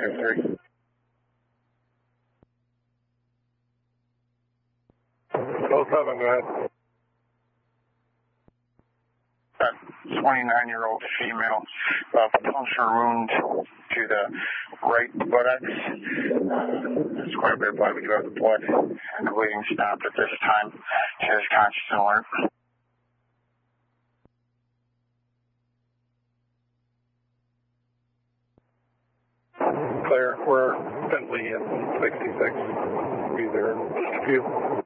-3. Close 7, go ahead. 29-year-old female, puncture wound to the right buttocks. There's quite a bit of blood. We do have the blood, and the bleeding stopped at this time. She is conscious and alert. Clear. We're Bentley in 66. Be there in just a few.